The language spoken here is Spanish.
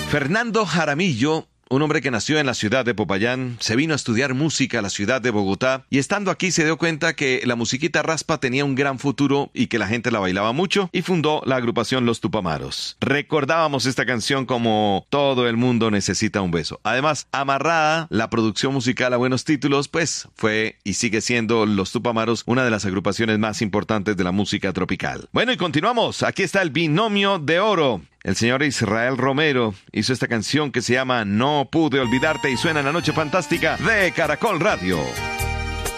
Fernando Jaramillo, un hombre que nació en la ciudad de Popayán, se vino a estudiar música a la ciudad de Bogotá y estando aquí se dio cuenta que la musiquita raspa tenía un gran futuro y que la gente la bailaba mucho y fundó la agrupación Los Tupamaros. Recordábamos esta canción como Todo el mundo necesita un beso. Además, amarrada la producción musical a buenos títulos, pues fue y sigue siendo Los Tupamaros una de las agrupaciones más importantes de la música tropical. Bueno, y continuamos. Aquí está el binomio de oro. El señor Israel Romero hizo esta canción que se llama No pude olvidarte y suena en la noche fantástica de Caracol Radio.